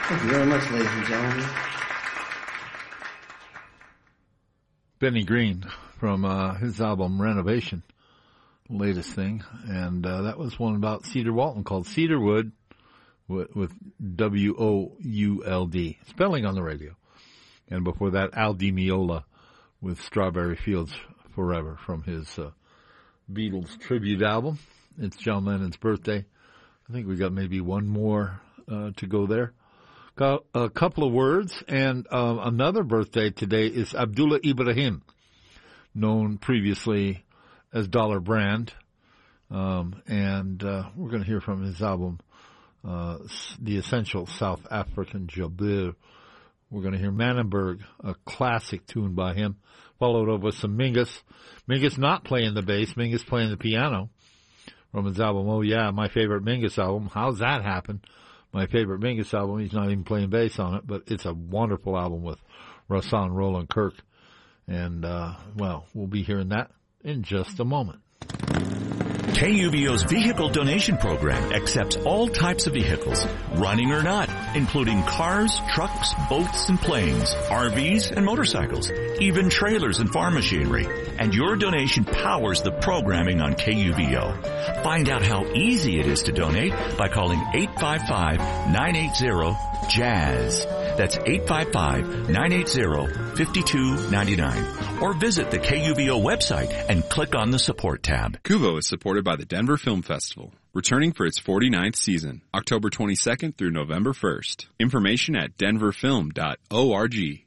Thank you very much, ladies and gentlemen. Benny Green from his album Renovation, latest thing, and that was one about Cedar Walton called Cedarwood with W-O-U-L-D, spelling on the radio. And before that, Al Di Meola with Strawberry Fields Forever from his Beatles tribute album. It's John Lennon's birthday. I think we got maybe one more to go there. Got a couple of words, and another birthday today is Abdullah Ibrahim, known previously as Dollar Brand, and we're going to hear from his album, The Essential South African Jabir. We're going to hear Manenberg, a classic tune by him, followed up with some Mingus. Mingus not playing the bass, Mingus playing the piano from his album, Oh Yeah, my favorite Mingus album. How's that happen? My favorite Mingus album, he's not even playing bass on it, but it's a wonderful album with Rahsaan Roland Kirk. And, well, we'll be hearing that in just a moment. KUBO's vehicle donation program accepts all types of vehicles, running or not, including cars, trucks, boats, and planes, RVs, and motorcycles, even trailers and farm machinery. And your donation powers the programming on KUBO. Find out how easy it is to donate by calling 855-980-JAZZ. That's 855-980-5299. Or visit the KUBO website and click on the support tab. KUBO is supported by the Denver Film Festival, returning for its 49th season, October 22nd through November 1st. Information at denverfilm.org.